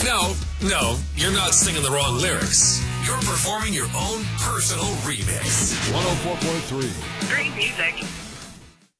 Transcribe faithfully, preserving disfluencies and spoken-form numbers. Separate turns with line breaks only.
No, no, you're not singing the wrong lyrics. You're performing your own personal remix.
one oh four point three.
Great music.